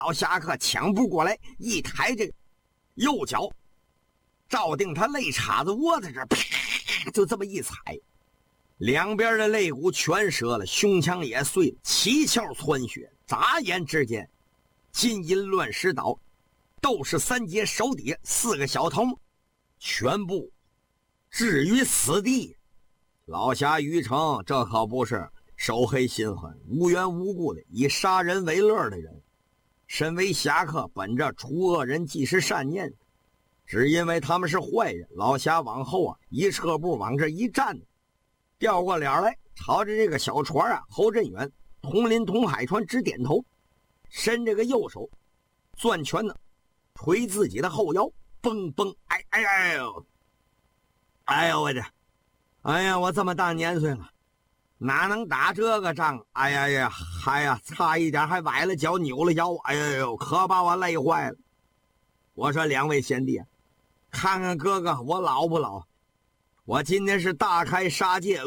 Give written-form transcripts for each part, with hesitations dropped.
老侠客抢步过来，一抬这个右脚照定他肋叉子窝在这儿，啪，就这么一踩，两边的肋骨全折了，胸腔也碎了，七窍窜血，眨眼之间金银乱石倒，斗士三节手底下4个小头全部置于死地。老侠于成这可不是手黑心狠、无缘无故的以杀人为乐的人，身为侠客，本着除恶人即是善念，只因为他们是坏人，老侠往后一撤步往这一站，掉过脸来，朝着这个小船侯振远统领统海船直点头，伸这个右手攥拳呢，捶自己的后腰，嘣嘣，哎呦我这，哎呀，我这么大年岁了，哪能打这个仗？哎呀，差一点还崴了脚，扭了腰，哎呦，可把我累坏了。我说两位贤弟，看看哥哥我老不老？我今天是大开杀戒。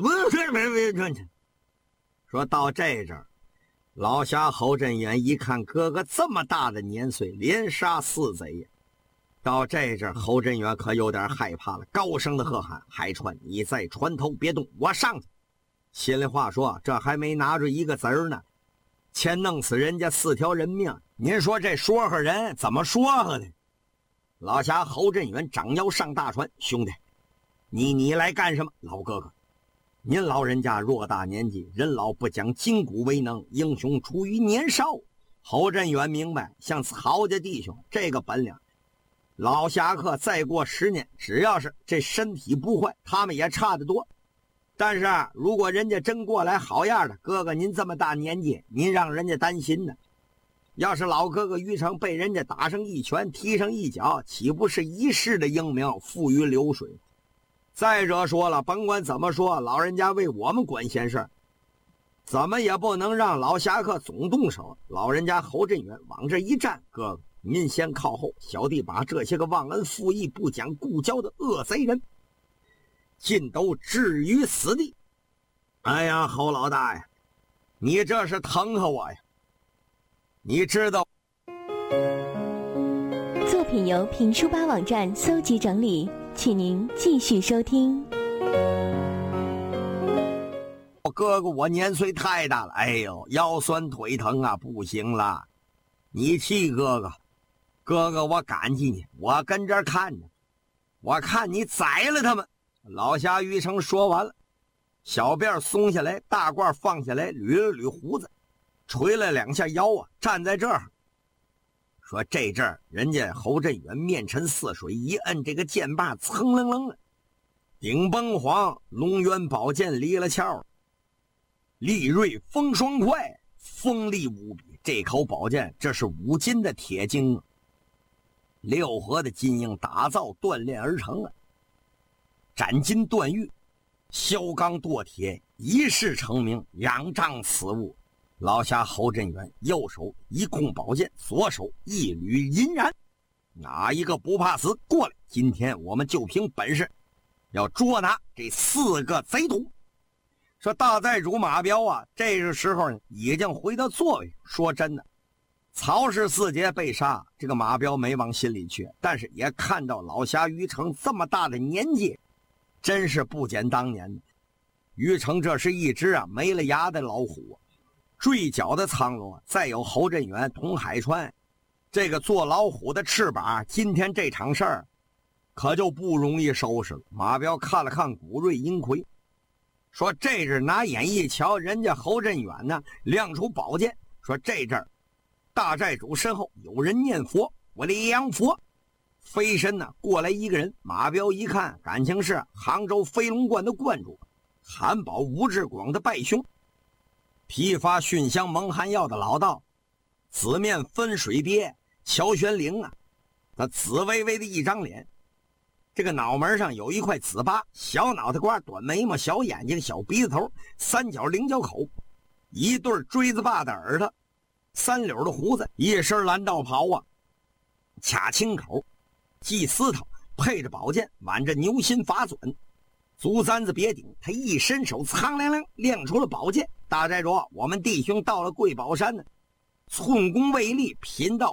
说到这阵儿，老侠侯振远一看哥哥这么大的年岁，连杀4贼，到这阵儿侯振远可有点害怕了，高声的喝喊：海川，你在船头别动，我上去。心里话说，这还没拿着一个子儿呢，先弄死人家4条人命，您说这说和人怎么说和的？老侠侯振远张腰上大船：兄弟，你来干什么？老哥哥，您老人家偌大年纪，人老不讲筋骨为能，英雄出于年少。侯振远明白，像曹家弟兄这个本领，老侠客再过10年，只要是这身体不坏，他们也差得多。但是如果人家真过来好样的，哥哥您这么大年纪，您让人家担心呢。要是老哥哥于成被人家打上一拳，踢上一脚，岂不是一世的英名付于流水？再者说了，甭管怎么说，老人家为我们管闲事，怎么也不能让老侠客总动手。老人家侯振远往这一站：哥哥您先靠后，小弟把这些个忘恩负义、不讲故交的恶贼人尽都置于死地。哎呀，侯老大呀，你这是疼和我呀！你知道， 作品由评书吧网站搜集整理，请您继续收听。 哥哥我年岁太大了，哎呦，腰酸腿疼啊，不行了。你替哥哥我感激你，我跟这儿看着，我看你宰了他们。老侠于成说完了，小辫松下来，大褂放下来，捋了捋胡子，捶了2下腰站在这儿。说这阵儿人家侯振远面沉似水，一摁这个剑把，蹭楞楞的，顶崩黄龙渊宝剑离了鞘，利锐锋双快，锋利无比。这口宝剑这是5斤的铁精，6合的金硬打造锻炼而成斩金断玉，削钢剁铁，一世成名，仰仗此物。老侠侯振远右手一控宝剑，左手一缕银髯，哪一个不怕死？过来，今天我们就凭本事要捉拿这4个贼徒。说大寨主马彪这个时候已经回到座位。说真的，曹氏4杰被杀，这个马彪没往心里去，但是也看到老侠于成这么大的年纪，真是不减当年的。于成这是一只没了牙的老虎，坠角的苍龙，再有侯振远统海川这个做老虎的翅膀，今天这场事儿可就不容易收拾了。马彪看了看古瑞银魁，说这阵拿眼一瞧，人家侯振远呢亮出宝剑，说这阵大寨主身后有人念佛，我两佛。飞身过来一个人，马彪一看，感情是杭州飞龙观的观主韩宝吴志广的拜兄，批发熏香蒙汗药的老道，紫面分水鳖乔玄灵他紫微微的一张脸，这个脑门上有一块紫疤，小脑袋瓜，短眉毛，小眼睛，小鼻子头，三角菱角口，一对锥子把的耳朵，3绺的胡子，一身蓝道袍卡青口，系丝头，配着宝剑，挽着牛心法纂，足簪子别顶。他一伸手，苍亮亮亮出了宝剑。大寨主，我们弟兄到了贵宝山呢， 寸功未立，贫道